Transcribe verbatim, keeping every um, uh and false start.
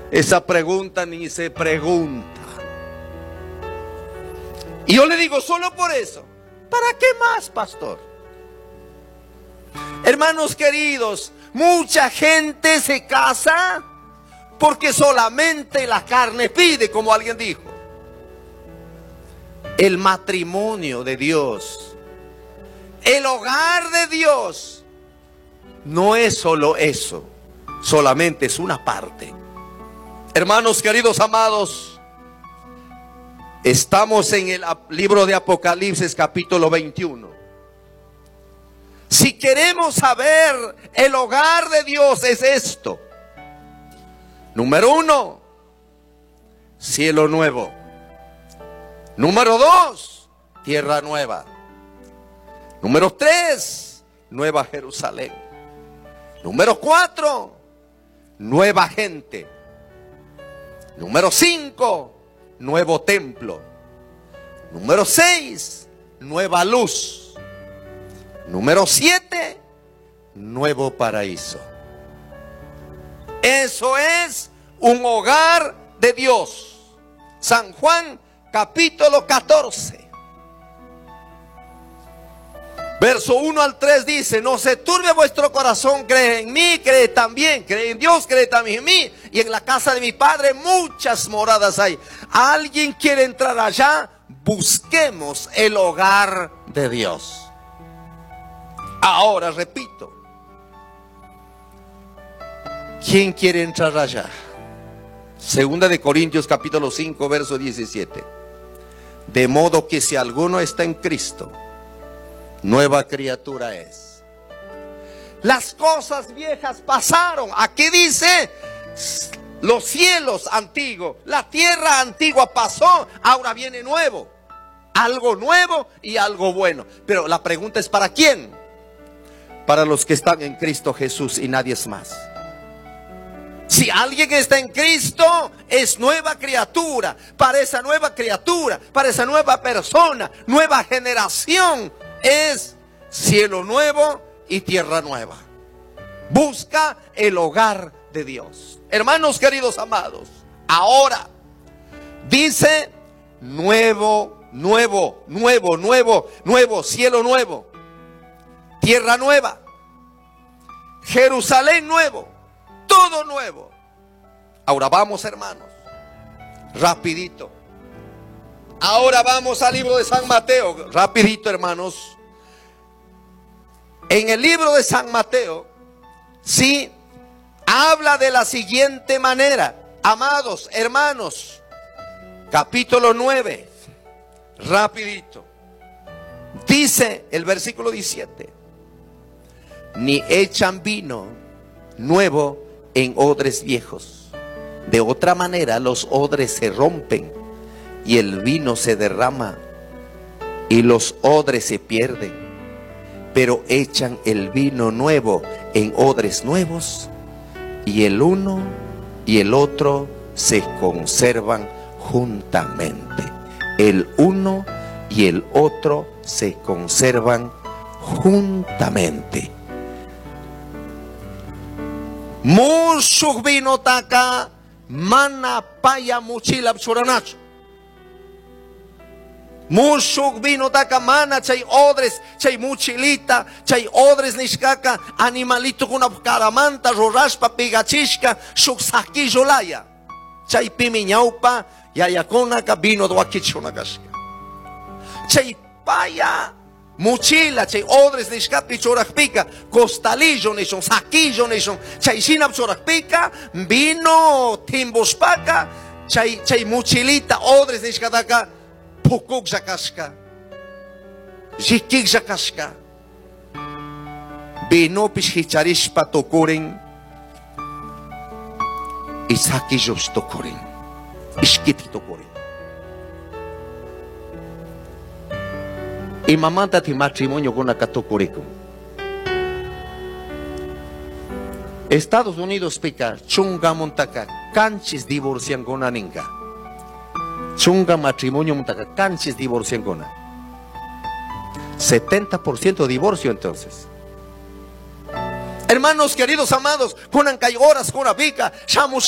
Esa pregunta ni se pregunta. Y yo le digo, solo por eso. ¿Para qué más, pastor? Hermanos queridos, mucha gente se casa porque solamente la carne pide, como alguien dijo. El matrimonio de Dios, el hogar de Dios, no es solo eso, solamente es una parte. Hermanos queridos amados, estamos en el libro de Apocalipsis capítulo veintiuno. Si queremos saber el hogar de Dios, es esto. Número uno, cielo nuevo. Número dos, tierra nueva. Número tres, nueva Jerusalén. Número cuatro, nueva gente. Número cinco, nuevo templo. Número seis, nueva luz. Número siete, nuevo paraíso. Eso es un hogar de Dios. San Juan capítulo catorce, verso uno al tres dice: no se turbe vuestro corazón, cree en mí, cree también, cree en Dios, cree también en mí. Y en la casa de mi Padre muchas moradas hay. ¿Alguien quiere entrar allá? Busquemos el hogar de Dios. Ahora repito, ¿quién quiere entrar allá? Segunda de Corintios capítulo cinco, verso diecisiete. De modo que si alguno está en Cristo, nueva criatura es. Las cosas viejas pasaron. Aquí dice: los cielos antiguos, la tierra antigua pasó, ahora viene nuevo. Algo nuevo y algo bueno. Pero la pregunta es: ¿para quién? Para los que están en Cristo Jesús y nadie es más. Si alguien está en Cristo, es nueva criatura. Para esa nueva criatura, para esa nueva persona, nueva generación, es cielo nuevo y tierra nueva. Busca el hogar de Dios. Hermanos queridos amados, ahora dice nuevo, nuevo, nuevo, nuevo, nuevo, cielo nuevo, tierra nueva, Jerusalén nuevo, todo nuevo. Ahora vamos, hermanos, rapidito. Ahora vamos al libro de San Mateo, rapidito, hermanos. En el libro de San Mateo, sí, habla de la siguiente manera. Amados hermanos, capítulo nueve, rapidito. Dice el versículo diecisiete: ni echan vino nuevo en odres viejos. De otra manera los odres se rompen y el vino se derrama y los odres se pierden. Pero echan el vino nuevo en odres nuevos y el uno y el otro se conservan juntamente. El uno y el otro se conservan juntamente. Mushuk vino taka mana paya muchila churanacho. Mushuk vino taka mana chay odres, chay muchilita, chay odres nishkaka, animalito kuna caramanta, rorashpa, pigachishka, shuk saquillo laya. Chay pimiñaupa, yayakonaka vino doakichonakashka. Chay paya mochila, chay odres nishkapi chorajpika, costalillo nishon, saquillo nishon, chay shinap chorajpika, vino timbospaka, chay, chay mochilita, odres nishkataka, pukuk zakashka, jikik zakashka, vino pishicharishpa tokoren, y saquillos tokoren, ishkiti tokoren. Y mamanta ti matrimonio con la catocurico. Estados Unidos pica chunga montaka canchis divorcian con aninga. Chunga matrimonio montaka canchis divorcian con. setenta por ciento divorcio entonces. Hermanos queridos amados, con horas con la pica,